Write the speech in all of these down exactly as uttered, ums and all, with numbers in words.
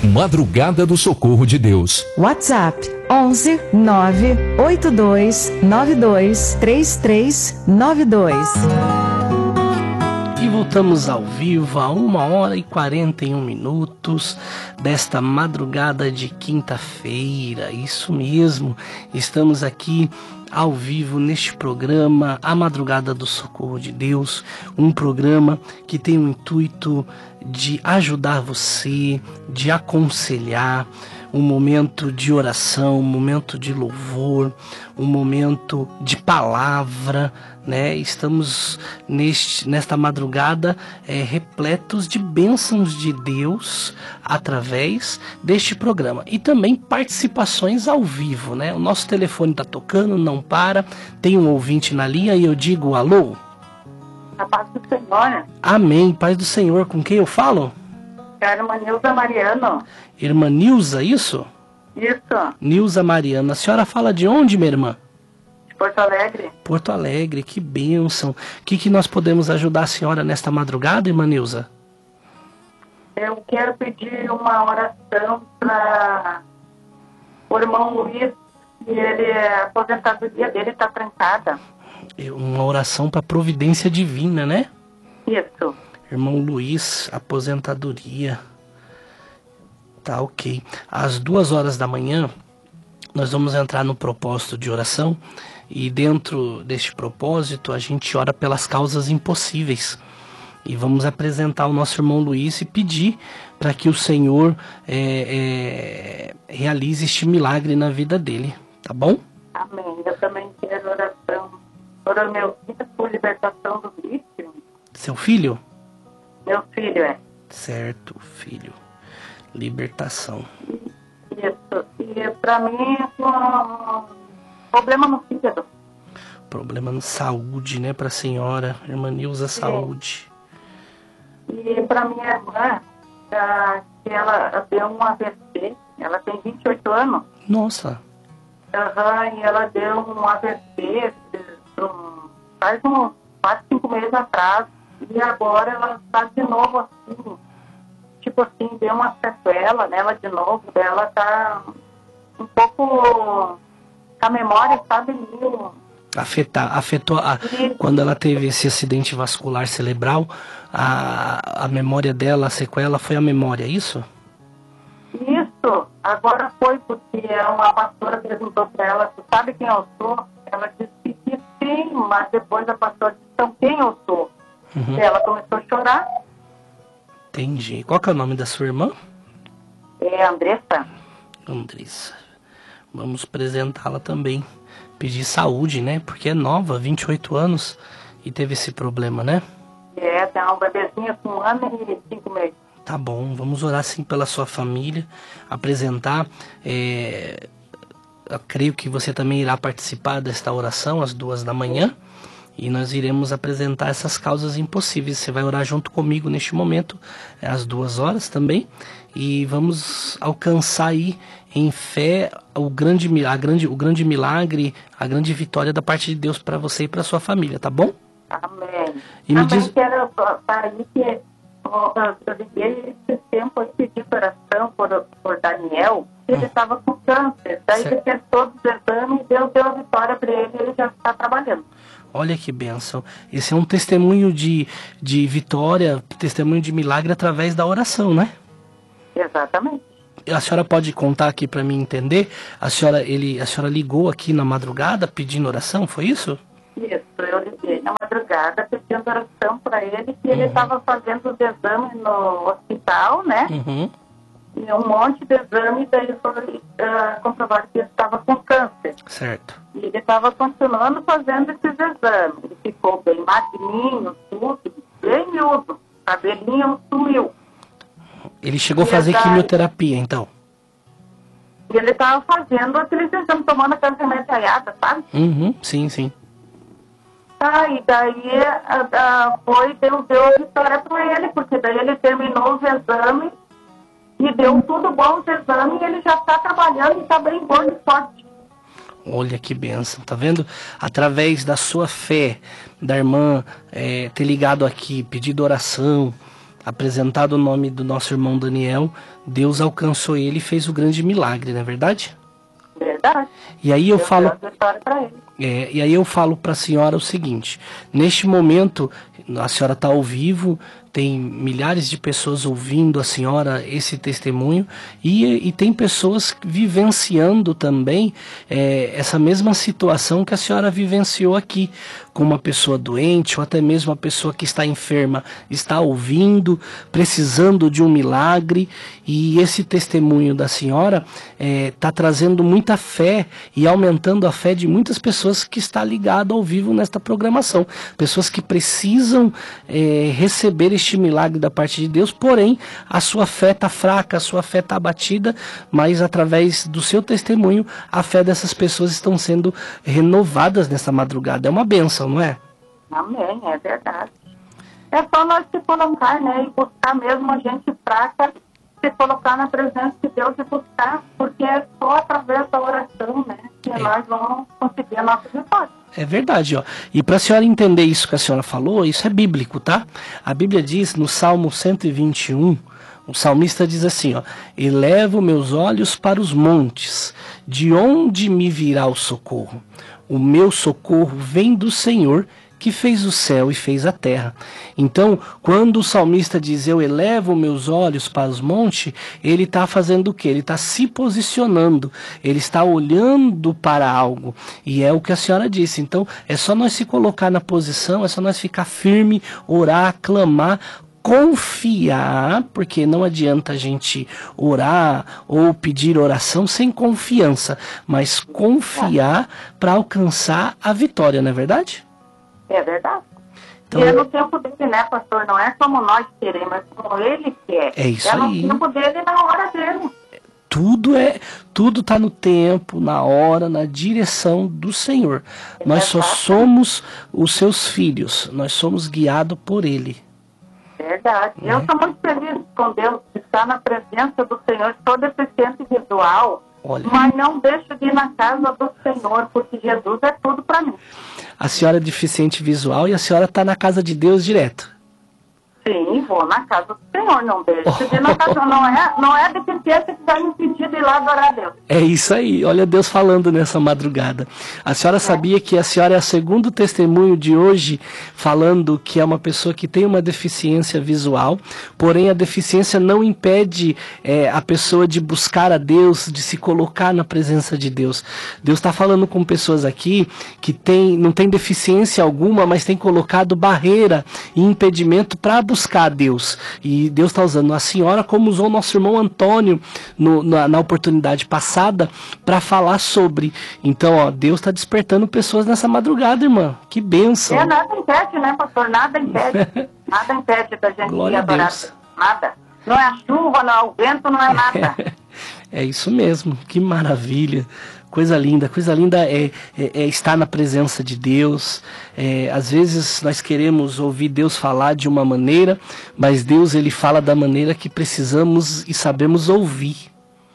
Madrugada do Socorro de Deus. WhatsApp onze nove oito dois nove dois três três nove dois. E voltamos ao vivo a uma hora e quarenta e um minutos desta madrugada de quinta-feira. Isso mesmo, estamos aqui ao vivo neste programa, A Madrugada do Socorro de Deus, um programa que tem o intuito de ajudar você, de aconselhar, um momento de oração, um momento de louvor, um momento de palavra, né? Estamos neste, nesta madrugada é, repletos de bênçãos de Deus através deste programa. E também participações ao vivo, né? O nosso telefone está tocando, não para, tem um ouvinte na linha e eu digo alô. A paz do Senhor. Amém, paz do Senhor. Com quem eu falo? É a irmã Nilza Mariano. Irmã Nilza, isso? Isso. Nilza Mariano. A senhora fala de onde, minha irmã? De Porto Alegre. Porto Alegre, que bênção. O que, que nós podemos ajudar a senhora nesta madrugada, irmã Nilza? Eu quero pedir uma oração para o irmão Luiz, que ele, a aposentadoria dele está trancada. Uma oração para providência divina, né? Isso. Irmão Luiz, aposentadoria. Tá, ok. Às duas horas da manhã, nós vamos entrar no propósito de oração. E dentro deste propósito, a gente ora pelas causas impossíveis. E vamos apresentar o nosso irmão Luiz e pedir para que o Senhor é, é, realize este milagre na vida dele. Tá bom? Amém. Eu também quero oração por meu filho, por libertação do vício. Seu filho? Meu filho, é. Certo, filho. Libertação. Isso. E para mim, um problema no fígado. Problema na saúde, né, para a senhora. Irmã Nilza, saúde. E para minha irmã, uh, que ela deu um A V C, ela tem vinte e oito anos. Nossa. Uhum, e ela deu um A V C um, faz uns quatro, cinco meses atrás. E agora ela está de novo assim, tipo assim, deu uma sequela nela de novo, ela está um pouco com a memória, sabe, meio... Afetar, afetou, a, quando ela teve esse acidente vascular cerebral, a, a memória dela, a sequela foi a memória, isso? Isso, agora foi porque uma pastora perguntou para ela, tu sabe quem eu sou? Ela disse que sim, mas depois a pastora disse, então quem eu sou? Uhum. Ela começou a chorar. Entendi. Qual que é o nome da sua irmã? É Andressa. Andressa. Vamos apresentá-la também. Pedir saúde, né? Porque é nova, vinte e oito anos, e teve esse problema, né? É, tem uma bebezinha com um ano e cinco meses. Tá bom, vamos orar sim pela sua família, apresentar. É... Eu creio que você também irá participar desta oração às duas da manhã. E nós iremos apresentar essas causas impossíveis. Você vai orar junto comigo neste momento, às duas horas também. E vamos alcançar aí, em fé, o grande, a grande, o grande milagre, a grande vitória da parte de Deus para você e para sua família, tá bom? Amém. E me Também diz... quero falar que ó, eu liguei esse tempo e pedi oração por, por Daniel, que hum. ele estava com câncer. Daí certo. Ele fez todos os exames e Deus deu a vitória para ele e ele já está trabalhando. Olha que bênção. Esse é um testemunho de, de vitória, testemunho de milagre através da oração, né? Exatamente. A senhora pode contar aqui para mim entender? A senhora, ele, a senhora ligou aqui na madrugada pedindo oração, foi isso? Isso, eu liguei na madrugada pedindo oração para ele, que uhum. ele estava fazendo os exames no hospital, né? Uhum. E um monte de exame, daí foi uh, comprovado que ele estava com câncer. Certo. E ele estava continuando fazendo esses exames. Ele ficou bem magrinho, tudo, bem miúdo. Cabelinho sumiu. Ele chegou e a fazer daí, quimioterapia, então? E ele estava fazendo aqueles exames, tomando aquela remédio, sabe? Uhum, sim, sim. Tá, e daí a, a, foi, deu, deu a vitória para ele, porque daí ele terminou os exames e deu tudo bom os exames e ele já está trabalhando e está bem bom e forte. Olha que bênção, tá vendo? Através da sua fé, da irmã é, ter ligado aqui, pedido oração, apresentado o nome do nosso irmão Daniel, Deus alcançou ele e fez o grande milagre, não é verdade? Verdade. E aí eu Deus falo, deu essa vitória pra ele. é, e aí eu falo para a senhora o seguinte: neste momento a senhora está ao vivo, tem milhares de pessoas ouvindo a senhora esse testemunho e, e tem pessoas vivenciando também é, essa mesma situação que a senhora vivenciou aqui, com uma pessoa doente ou até mesmo uma pessoa que está enferma, está ouvindo, precisando de um milagre, e esse testemunho da senhora está é, trazendo muita fé e aumentando a fé de muitas pessoas que está ligado ao vivo nesta programação, pessoas que precisam é, receber este milagre da parte de Deus, porém a sua fé está fraca, a sua fé está abatida, mas através do seu testemunho a fé dessas pessoas estão sendo renovadas nessa madrugada. É uma bênção, não é? Amém, é verdade. É só nós se colocar, né, e buscar mesmo a gente fraca, se colocar na presença de Deus e buscar, porque é só através da oração, né, que é. nós vamos conseguir a nossa vitória. É verdade, ó. E para a senhora entender isso que a senhora falou, isso é bíblico, tá? A Bíblia diz no Salmo cento e vinte e um, o salmista diz assim, ó: elevo meus olhos para os montes, de onde me virá o socorro? O meu socorro vem do Senhor, que fez o céu e fez a terra. Então, quando o salmista diz eu elevo meus olhos para os montes, ele está fazendo o quê? Ele está se posicionando, ele está olhando para algo, e é o que a senhora disse. Então, é só nós se colocar na posição, é só nós ficar firme, orar, clamar, confiar, porque não adianta a gente orar ou pedir oração sem confiança, mas confiar para alcançar a vitória, não é verdade? É verdade. Então, e é no tempo dele, né, pastor? Não é como nós queremos, mas como ele quer. É isso é aí. É no tempo dele e na hora dele. Tudo é, tudo está no tempo, na hora, na direção do Senhor. É nós só somos os seus filhos, nós somos guiados por Ele. Verdade. É. Eu estou muito feliz com Deus de estar na presença do Senhor. Sou deficiente visual, Olha. Mas não deixo de ir na casa do Senhor, porque Jesus é tudo para mim. A senhora é deficiente visual e a senhora está na casa de Deus direto. Sim, vou na casa do Senhor, não deixo de ir na casa. Não é, não é a deficiência que vai me impedir de ir lá adorar a Deus. É isso aí, olha Deus falando nessa madrugada. A senhora é. sabia que a senhora é o segundo testemunho de hoje falando que é uma pessoa que tem uma deficiência visual, porém a deficiência não impede é, a pessoa de buscar a Deus, de se colocar na presença de Deus. Deus está falando com pessoas aqui que tem, não tem deficiência alguma, mas tem colocado barreira e impedimento para buscar a Deus, e Deus está usando a senhora como usou o nosso irmão Antônio no, na, na oportunidade passada para falar sobre. Então, ó, Deus está despertando pessoas nessa madrugada, irmã. Que bênção. É, nada impede, né, pastor? Nada impede. Nada impede da gente Glória ir adorar. a Deus. Nada. Não é a chuva, não é o vento, não é nada. É isso mesmo. Que maravilha. Coisa linda, coisa linda é, é, é estar na presença de Deus. É, às vezes nós queremos ouvir Deus falar de uma maneira, mas Deus ele fala da maneira que precisamos e sabemos ouvir.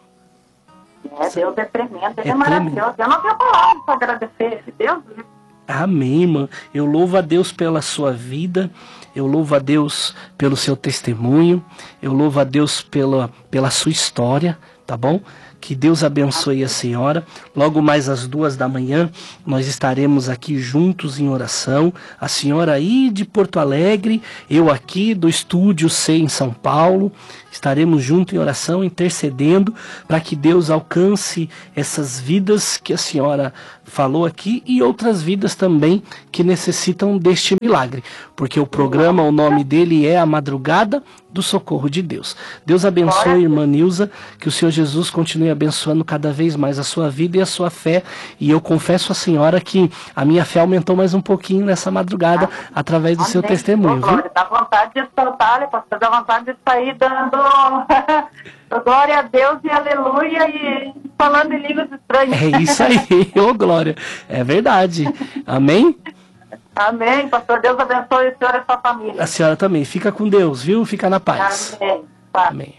É, Deus é tremendo, Ele é, é maravilhoso. tremendo. Eu não tenho palavras para agradecer esse Deus. Amém, irmã. Eu louvo a Deus pela sua vida, eu louvo a Deus pelo seu testemunho, eu louvo a Deus pela, pela sua história, tá bom? Que Deus abençoe a senhora. Logo mais às duas da manhã, nós estaremos aqui juntos em oração. A senhora aí de Porto Alegre, eu aqui do Estúdio C em São Paulo. Estaremos juntos em oração, intercedendo para que Deus alcance essas vidas que a senhora falou aqui e outras vidas também que necessitam deste milagre. Porque o programa, o nome dele é A Madrugada do Socorro de Deus. Deus abençoe, irmã Nilza, que o Senhor Jesus continue abençoando cada vez mais a sua vida e a sua fé. E eu confesso à senhora que a minha fé aumentou mais um pouquinho nessa madrugada através do seu testemunho, viu? Dá vontade de soltar, pastor, dá vontade de sair dando glória a Deus e aleluia e falando em línguas estranhas. É isso aí, ô glória. É verdade. Amém? Amém, pastor. Deus abençoe o senhor e a sua família. A senhora também. Fica com Deus, viu? Fica na paz. Amém. Tá. Amém.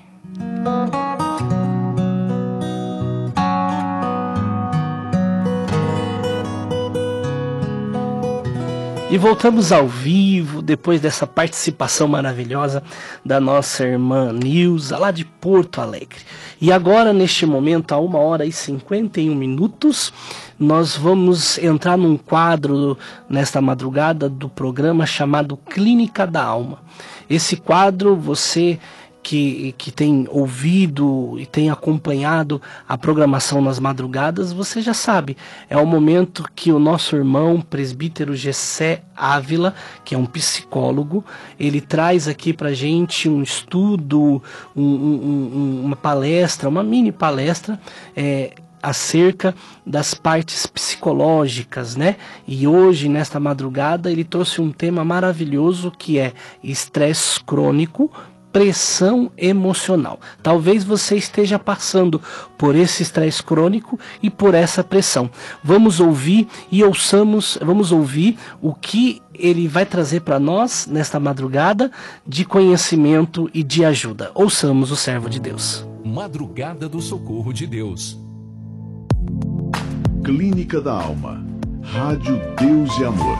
E voltamos ao vivo, depois dessa participação maravilhosa da nossa irmã Nilza, lá de Porto Alegre. E agora, neste momento, a uma hora e cinquenta e um minutos, nós vamos entrar num quadro, nesta madrugada, do programa chamado Clínica da Alma. Esse quadro, você que, que tem ouvido e tem acompanhado a programação nas madrugadas, você já sabe, é o momento que o nosso irmão presbítero Gessé Ávila, que é um psicólogo, ele traz aqui pra gente um estudo, um, um, um, uma palestra, uma mini palestra, é, acerca das partes psicológicas, né? E hoje, nesta madrugada, ele trouxe um tema maravilhoso que é estresse crônico, pressão emocional. Talvez você esteja passando por esse estresse crônico e por essa pressão. Vamos ouvir e ouçamos, vamos ouvir o que ele vai trazer para nós nesta madrugada de conhecimento e de ajuda. Ouçamos o servo de Deus. Madrugada do Socorro de Deus. Clínica da Alma. Rádio Deus e Amor.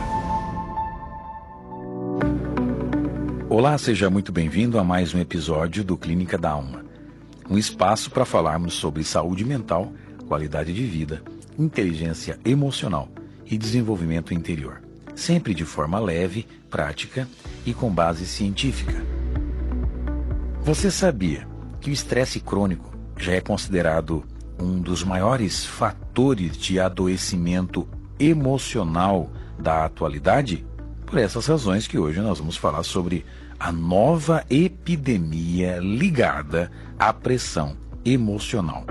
Olá, seja muito bem-vindo a mais um episódio do Clínica da Alma. Um espaço para falarmos sobre saúde mental, qualidade de vida, inteligência emocional e desenvolvimento interior. Sempre de forma leve, prática e com base científica. Você sabia que o estresse crônico já é considerado um dos maiores fatores de adoecimento emocional da atualidade? Por essas razões que hoje nós vamos falar sobre a nova epidemia ligada à pressão emocional.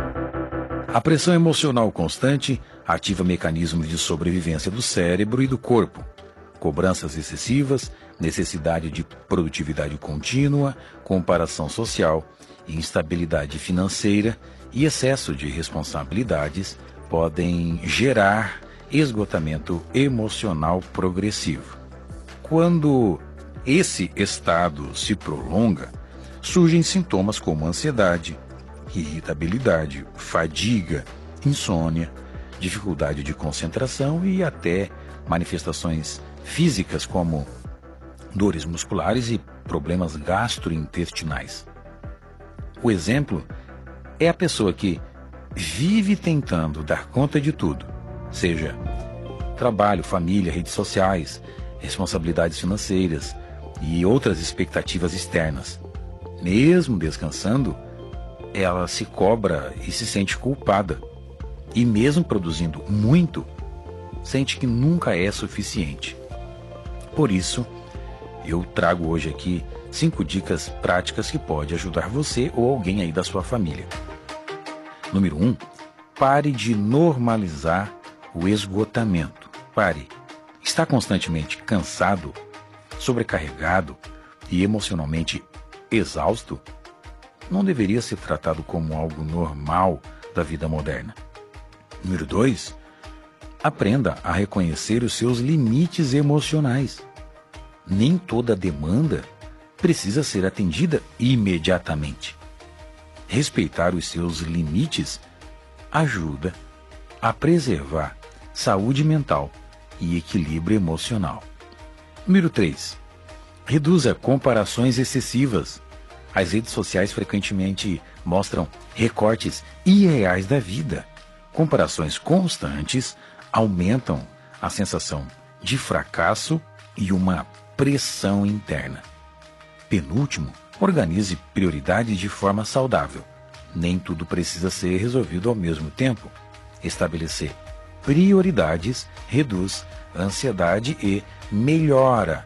A pressão emocional constante ativa mecanismos de sobrevivência do cérebro e do corpo. Cobranças excessivas, necessidade de produtividade contínua, comparação social, instabilidade financeira e excesso de responsabilidades podem gerar esgotamento emocional progressivo. Quando esse estado se prolonga, surgem sintomas como ansiedade, irritabilidade, fadiga, insônia, dificuldade de concentração e até manifestações físicas como dores musculares e problemas gastrointestinais. O exemplo é a pessoa que vive tentando dar conta de tudo, seja trabalho, família, redes sociais, responsabilidades financeiras e outras expectativas externas. Mesmo descansando, ela se cobra e se sente culpada. E mesmo produzindo muito, sente que nunca é suficiente. Por isso, eu trago hoje aqui cinco dicas práticas que podem ajudar você ou alguém aí da sua família. Número um, pare de normalizar o esgotamento. Pare. Está constantemente cansado, sobrecarregado e emocionalmente exausto? Não deveria ser tratado como algo normal da vida moderna. Número dois, aprenda a reconhecer os seus limites emocionais. Nem toda demanda precisa ser atendida imediatamente. Respeitar os seus limites ajuda a preservar saúde mental e equilíbrio emocional. Número três. Reduza comparações excessivas. As redes sociais frequentemente mostram recortes irreais da vida. Comparações constantes aumentam a sensação de fracasso e uma pressão interna. Penúltimo, organize prioridades de forma saudável. Nem tudo precisa ser resolvido ao mesmo tempo. Estabelecer prioridades reduz a ansiedade e melhora